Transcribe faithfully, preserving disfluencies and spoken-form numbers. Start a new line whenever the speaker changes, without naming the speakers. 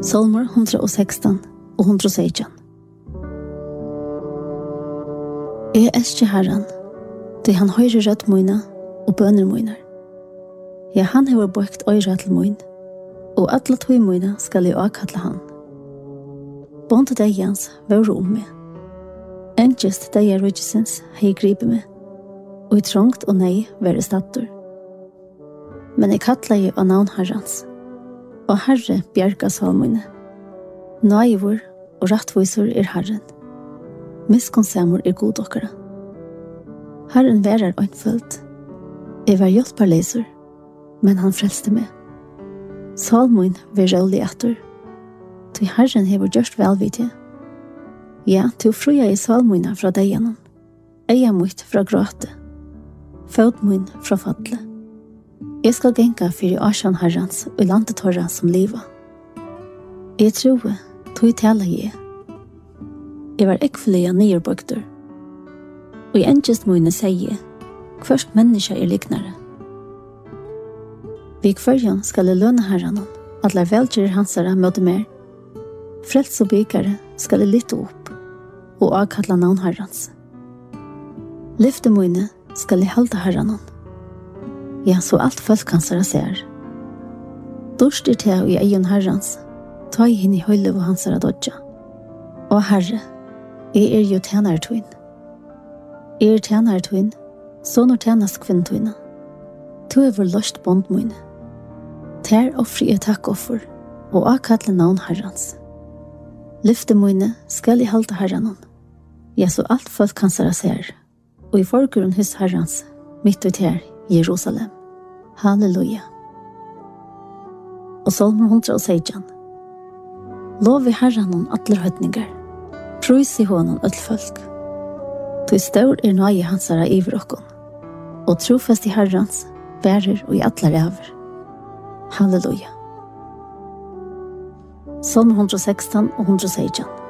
Salmer one hundred sexton og one hundred seventeen. Jeg elsker Herren, det han høyre rødt møyne og bøner møyner. Ja, han har brukt øyre til møyn, og alle tog møyne skal jeg avkalle han. Båndet deg jans var om meg. Engest deg er rødgesens har jeg gripet meg, og i trångt og nei være statter. Men jeg kattler jeg av navn Herrens, og Herre bjerga salmøyne. Naivor og rattvisor er Herren. Miskonsamor er god okkara. Herren værer øynfølt. Jeg var hjelperleser, men han frelste meg. Salmøyn var rolig etter. Til Herren hever gjørst velvidje. Ja, til fruja i salmøyna fra deg gjennom. Eia mot fra gråte. Fødmøyn fra fatle. Jeg skal genka fyrir Asjan Herrens og landet torra som liva. Jeg tror, tog tala jeg. Jeg var ekvelige nyerbøgter. Og i engest møyne sier, hvert menneske er liknare. Vik førjan skal jeg lønne Herren, at la velgjere hansara møte mer. Frels og bygare skal jeg lytte opp, og avkalla navn Herrens. Lyfte møyne skal jeg halde Herren. Ja, så alt folk hansara ser. Dorst er til i egen Herrens, ta i henne i høyle og hansara dodja. Og Herre, jeg er jo tjenertøyn. Jeg er tjenertøyn, så når tjenest kvinntøyna. To er vår løst bondmøyne. Ter offri er takkoffer, og avkalle navn Herrens. Lyfte møyne skal jeg halde Herren. Ja, så alt folk hansara ser. Og i forgrunn hos Herrens, mitt ut her, Jerusalem. Halleluja. Og Salmer one hundred seventeen. Lov i Herren om alle høytninger. Prøys i hånden alle folk. Til stor er nøye hansara iver okkon. Og trofast i Herrens, bærer og i alle ræver. Halleluja. Salmer one hundred sixteen og one hundred seventeen.